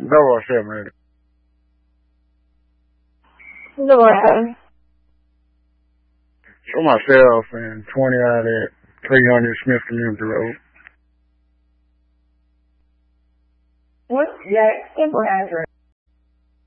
Double 7. Double 7. For myself and 20 out at 300 Smith Community Road. What's Jack's address?